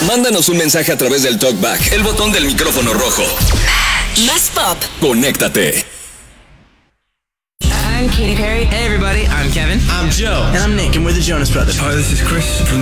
Mándanos un mensaje a través del TalkBack, el botón del micrófono rojo. Más pop. Conéctate. I'm Katy Perry. Hey everybody, I'm Kevin. I'm Joe. And I'm Nick, and we're the Jonas Brothers. Hi, this is Chris from